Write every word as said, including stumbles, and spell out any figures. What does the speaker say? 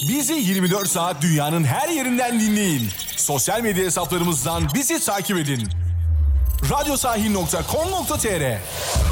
Bizi yirmi dört saat dünyanın her yerinden dinleyin. Sosyal medya hesaplarımızdan bizi takip edin. radyosahil nokta com nokta tr